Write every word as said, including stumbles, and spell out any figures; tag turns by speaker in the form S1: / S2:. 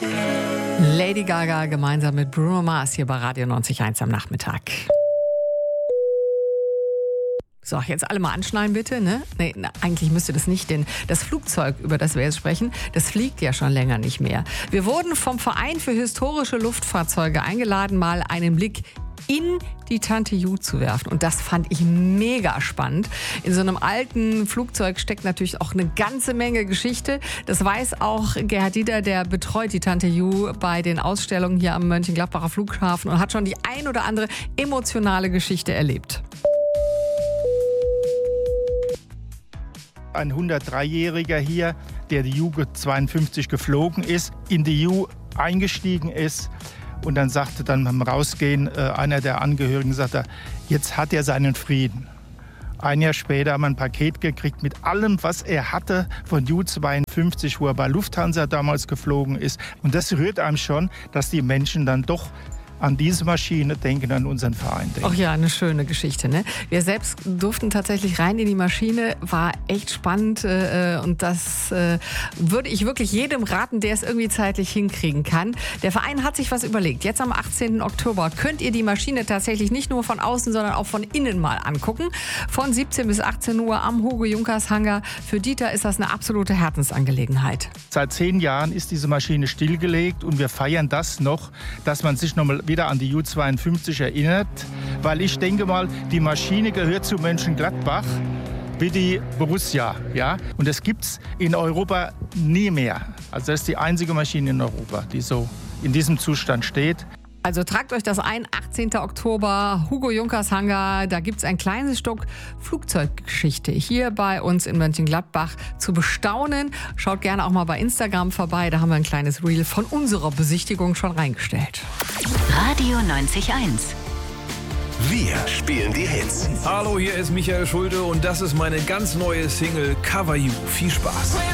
S1: Lady Gaga gemeinsam mit Bruno Mars hier bei Radio neunzig Komma eins am Nachmittag. So, jetzt alle mal anschnallen bitte, ne? Nee, na, eigentlich müsste das nicht, denn das Flugzeug, über das wir jetzt sprechen, das fliegt ja schon länger nicht mehr. Wir wurden vom Verein für historische Luftfahrzeuge eingeladen, mal einen Blick in die Tante Ju zu werfen. Und das fand ich mega spannend. In so einem alten Flugzeug steckt natürlich auch eine ganze Menge Geschichte. Das weiß auch Gerhard Dieter, der betreut die Tante Ju bei den Ausstellungen hier am Mönchengladbacher Flughafen und hat schon die ein oder andere emotionale Geschichte erlebt.
S2: Ein hundertdreijähriger hier, der die Ju zweiundfünfzig geflogen ist, in die Ju eingestiegen ist. Und dann sagte dann beim Rausgehen äh, einer der Angehörigen, sagte, jetzt hat er seinen Frieden. Ein Jahr später haben wir ein Paket gekriegt mit allem, was er hatte von Ju zweiundfünfzig, wo er bei Lufthansa damals geflogen ist. Und das rührt einem schon, dass die Menschen dann doch an diese Maschine denken, an unseren Verein denken.
S1: Ach ja, eine schöne Geschichte, ne? Wir selbst durften tatsächlich rein in die Maschine, war echt spannend äh, und das äh, würde ich wirklich jedem raten, der es irgendwie zeitlich hinkriegen kann. Der Verein hat sich was überlegt. Jetzt am achtzehnten Oktober könnt ihr die Maschine tatsächlich nicht nur von außen, sondern auch von innen mal angucken. Von siebzehn bis achtzehn Uhr am Hugo Junkers Hangar. Für Dieter ist das eine absolute Herzensangelegenheit.
S2: Seit zehn Jahren ist diese Maschine stillgelegt und wir feiern das noch, dass man sich noch mal wieder an die Ju zweiundfünfzig erinnert, weil ich denke mal, die Maschine gehört zu Mönchengladbach wie die Borussia, ja, und das gibt's in Europa nie mehr. Also das ist die einzige Maschine in Europa, die so in diesem Zustand steht.
S1: Also tragt euch das ein, achtzehnten Oktober, Hugo Junkers Hangar, da gibt es ein kleines Stück Flugzeuggeschichte hier bei uns in Mönchengladbach zu bestaunen. Schaut gerne auch mal bei Instagram vorbei, da haben wir ein kleines Reel von unserer Besichtigung schon reingestellt.
S3: Radio neunzig Komma eins.
S4: Wir spielen die Hits.
S5: Hallo, hier ist Michael Schulte und das ist meine ganz neue Single Cover You. Viel Spaß.